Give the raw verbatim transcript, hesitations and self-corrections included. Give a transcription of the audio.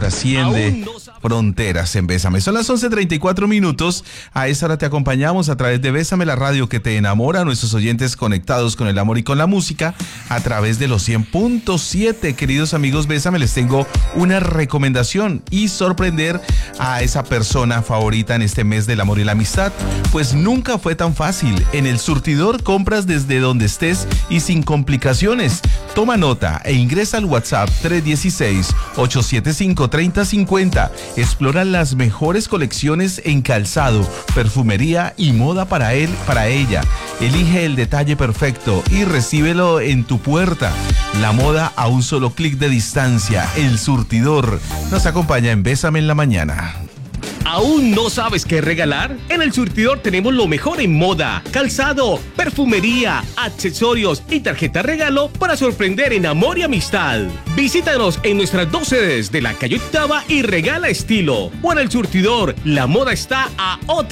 trasciende fronteras en Bésame. Son las once treinta y cuatro minutos. A esta hora te acompañamos a través de Bésame, la radio que te enamora. Nuestros oyentes conectados con el amor y con la música a través de los cien punto siete. Queridos amigos, Bésame, les tengo una recomendación y sorprender a esa persona favorita en este mes del amor y la amistad. Pues nunca fue tan fácil. En El Surtidor compras desde donde estés y sin complicaciones. Toma nota e ingresa al WhatsApp tres uno seis, ocho siete cinco, tres cero cinco cero. Explora las mejores colecciones en calzado, perfumería y moda para él, para ella. Elige el detalle perfecto y recíbelo en tu puerta. La moda a un solo clic de distancia. El Surtidor nos acompaña en Bésame en la mañana. ¿Aún no sabes qué regalar? En El Surtidor tenemos lo mejor en moda, calzado, perfumería, accesorios y tarjeta regalo para sorprender en amor y amistad. Visítanos en nuestras dos sedes de la calle Octava y regala estilo. O en El Surtidor, la moda está a otra